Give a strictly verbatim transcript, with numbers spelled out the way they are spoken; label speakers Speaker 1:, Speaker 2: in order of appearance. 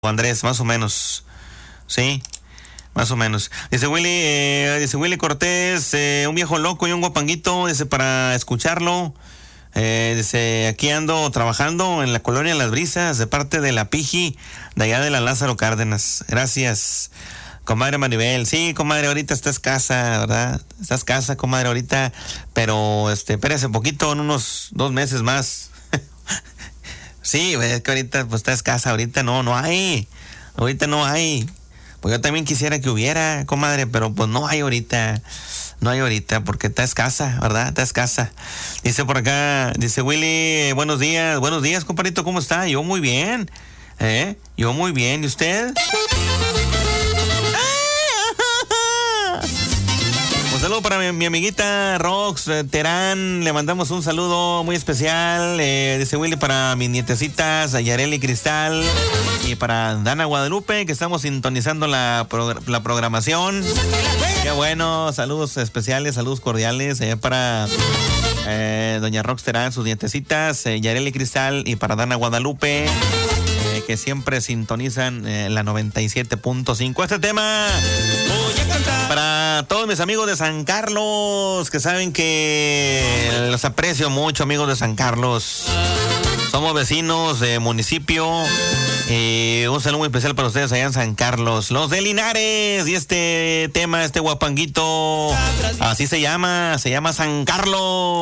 Speaker 1: Andrés, más o menos. Sí, más o menos. Dice Willy, eh, dice Willy Cortés, eh, un viejo loco y un guapanguito, dice, para escucharlo. Eh, dice, aquí ando trabajando en la colonia Las Brisas, de parte de la Piji, de allá de la Lázaro Cárdenas. Gracias, comadre Maribel. Sí, comadre, ahorita está escasa, ¿verdad? Está escasa, comadre, ahorita, pero este, espérese un poquito, en unos dos meses más. Sí, es que ahorita pues está escasa, ahorita no, no hay, ahorita no hay. Pues yo también quisiera que hubiera, comadre, pero pues no hay ahorita, no hay ahorita, porque está escasa, ¿verdad? Está escasa. Dice por acá, dice Willy, buenos días, buenos días, compadrito, ¿cómo está? Yo muy bien, ¿eh? Yo muy bien, ¿y usted? Un saludo para mi, mi amiguita Rox eh, Terán, le mandamos un saludo muy especial, eh, dice Willy, para mis nietecitas, Yareli Cristal, y para Dana Guadalupe, que estamos sintonizando la, pro, la programación. Qué bueno, saludos especiales, saludos cordiales, allá para eh, doña Rox Terán, sus nietecitas, eh, Yareli Cristal, y para Dana Guadalupe, eh, que siempre sintonizan eh, la noventa y siete punto cinco. Este tema para todos mis amigos de San Carlos, que saben que los aprecio mucho, amigos de San Carlos. Somos vecinos de municipio. Eh, un saludo muy especial para ustedes allá en San Carlos. Los de Linares. Y este tema, este guapanguito, así se llama, se llama San Carlos.